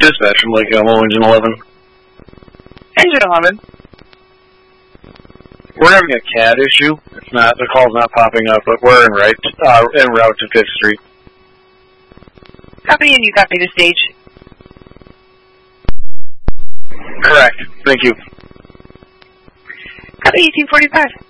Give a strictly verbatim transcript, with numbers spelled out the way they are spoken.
dispatch from Lake Elmo, Engine eleven. Engine eleven. We're having a C A D issue. It's not, the call's not popping up, but we're en route, uh, en route to Fifth Street. Copy, and you copy the stage. Correct. Thank you. Copy, eighteen forty-five.